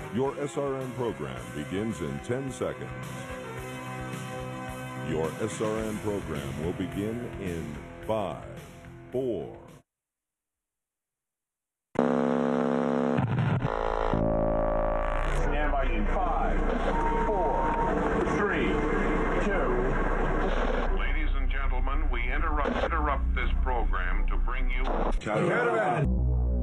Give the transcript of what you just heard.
Your SRN program begins in 10 seconds. Your SRN program will begin in 5, 4,